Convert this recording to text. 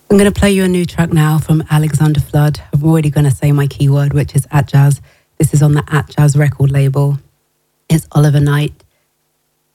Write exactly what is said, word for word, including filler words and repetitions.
I'm going to play you a new track now from Alexander Flood. I'm already going to say my keyword, which is Atjazz. This is on the Atjazz record label. It's Oliver Knight.